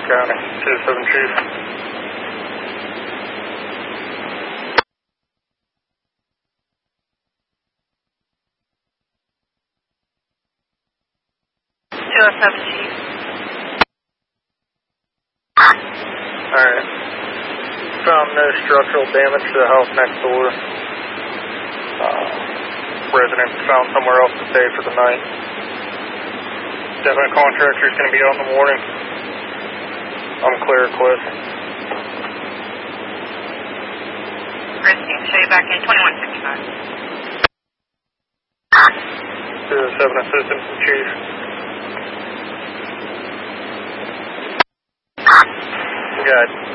County, 2-7 Chief. Alright. Found no structural damage to the house next door. Resident found somewhere else to stay for the night. Definite contractor's going to be out in the morning. I'm clear, Cliff. Christine, show you back in 2155. 2-7 assistant from Chief. Good.